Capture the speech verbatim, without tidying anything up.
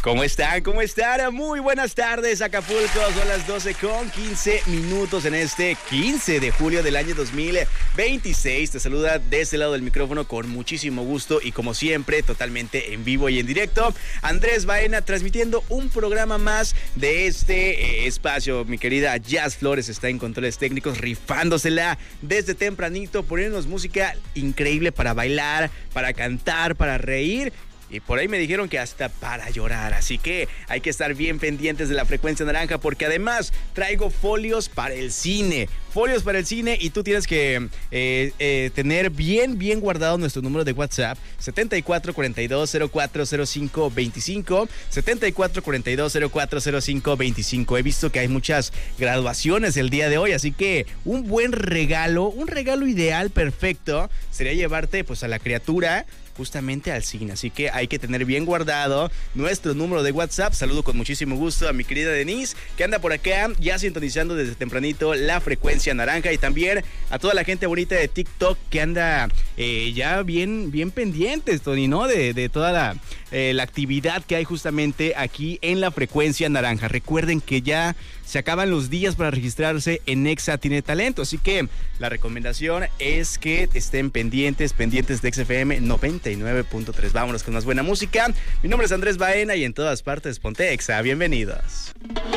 ¿Cómo están? ¿Cómo están? Muy buenas tardes, Acapulco. Son las doce con quince minutos en este quince de julio del año dos mil veintiséis. Te saluda de este lado del micrófono con muchísimo gusto y como siempre, totalmente en vivo y en directo, Andrés Baena, transmitiendo un programa más de este eh, espacio. Mi querida Jazz Flores está en controles técnicos, rifándosela desde tempranito, poniéndonos música increíble para bailar, para cantar, para reír. Y por ahí me dijeron que hasta para llorar, así que hay que estar bien pendientes de la frecuencia naranja porque además traigo folios para el cine, folios para el cine y tú tienes que eh, eh, tener bien, bien guardado nuestro número de WhatsApp, setenta y cuatro cuarenta y dos cero cuatro cero cinco veinticinco, setenta y cuatro cuarenta y dos cero cuatro cero cinco veinticinco. He visto que hay muchas graduaciones el día de hoy, así que un buen regalo, un regalo ideal, perfecto, sería llevarte pues a la criatura justamente al cine, así que hay que tener bien guardado nuestro número de WhatsApp. Saludo con muchísimo gusto a mi querida Denise, que anda por acá ya sintonizando desde tempranito la frecuencia naranja, y también a toda la gente bonita de TikTok que anda eh, ya bien, bien pendientes, Tony, ¿no? De, de toda la, eh, la actividad que hay justamente aquí en la frecuencia naranja. Recuerden que ya se acaban los días para registrarse en Exa Tiene Talento, así que la recomendación es que estén pendientes, pendientes de X F M noventa y nueve punto tres. Vámonos con más buena música. Mi nombre es Andrés Baena y en todas partes ponte Exa. Bienvenidos.